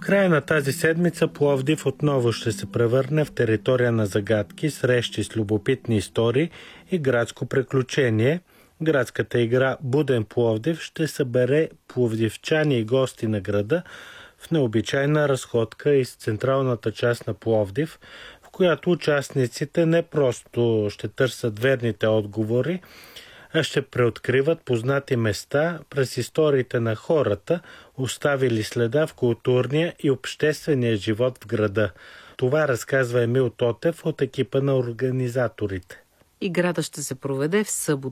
края на тази седмица Пловдив отново ще се превърне в територия на загадки, срещи с любопитни истории и градско приключение. Градската игра Буден Пловдив ще събере пловдивчани и гости на града в необичайна разходка из централната част на Пловдив, в която участниците не просто ще търсят верните отговори, а ще преоткриват познати места през историите на хората, оставили следа в културния и обществения живот в града. Това разказва Емил Тотев от екипа на организаторите. Играта ще се проведе в събота,